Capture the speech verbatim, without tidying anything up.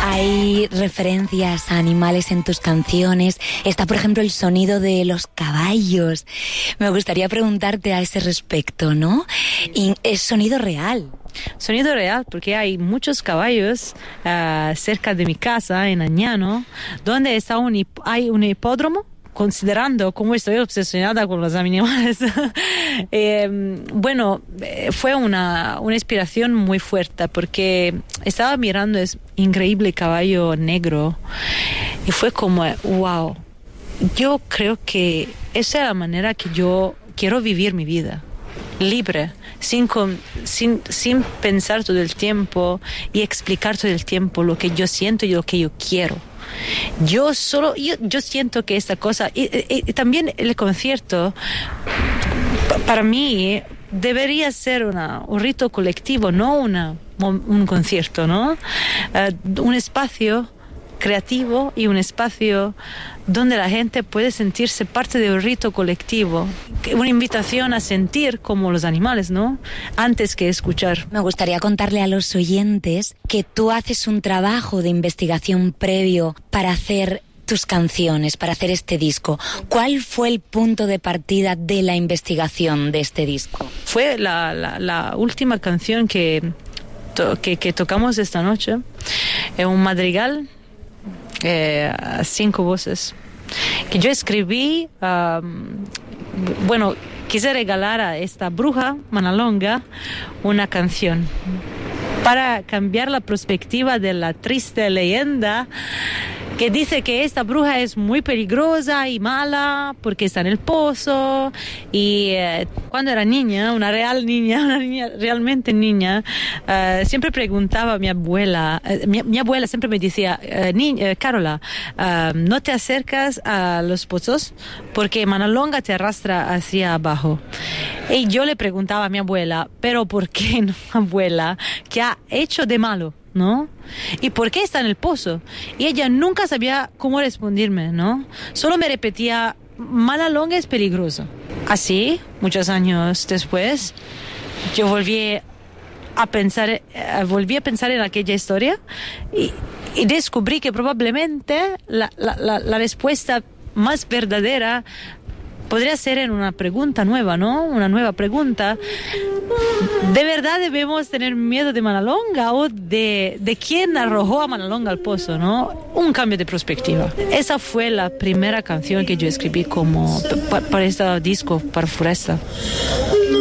Hay referencias a animales en tus canciones. Está, por ejemplo, el sonido de los caballos. Me gustaría preguntarte a ese respecto, ¿no? Y es sonido real. Sonido real, porque hay muchos caballos uh, cerca de mi casa, en Añano, donde está un hip- hay un hipódromo. Considerando cómo estoy obsesionada con los animales, eh, bueno, fue una, una inspiración muy fuerte, porque estaba mirando ese increíble caballo negro y fue como, wow, yo creo que esa es la manera que yo quiero vivir mi vida, libre, sin, sin, sin pensar todo el tiempo y explicar todo el tiempo lo que yo siento y lo que yo quiero. Yo solo, yo, yo siento que esta cosa, y, y, y también el concierto, p- para mí, debería ser una, un rito colectivo, no una, un concierto, ¿no? Uh, un espacio creativo y un espacio donde la gente puede sentirse parte de un rito colectivo, una invitación a sentir como los animales, ¿no? Antes que escuchar. Me gustaría contarle a los oyentes que tú haces un trabajo de investigación previo para hacer tus canciones, para hacer este disco. ¿Cuál fue el punto de partida de la investigación de este disco? Fue la, la, la última canción que, to, que, que tocamos esta noche, es un madrigal Eh, a cinco voces que yo escribí. Um, bueno, quise regalar a esta bruja Manalonga una canción para cambiar la perspectiva de la triste leyenda que dice que esta bruja es muy peligrosa y mala porque está en el pozo. Y eh, cuando era niña, una real niña, una niña realmente niña, eh, siempre preguntaba a mi abuela, eh, mi, mi abuela siempre me decía, eh, ni, eh, Carola, eh, no te acercas a los pozos porque Manalonga te arrastra hacia abajo. Y yo le preguntaba a mi abuela, pero ¿por qué no, abuela? ¿Qué ha hecho de malo? ¿No? ¿Y por qué está en el pozo? Y ella nunca sabía cómo responderme, ¿no? Solo me repetía, Manalonga es peligroso. Así, muchos años después, yo volví a pensar, eh, volví a pensar en aquella historia y, y descubrí que probablemente la, la, la, la respuesta más verdadera podría ser en una pregunta nueva, ¿no? Una nueva pregunta. ¿De verdad debemos tener miedo de Manalonga o de, de quién arrojó a Manalonga al pozo, ¿no? Un cambio de perspectiva. Esa fue la primera canción que yo escribí como para este disco, para Foresta.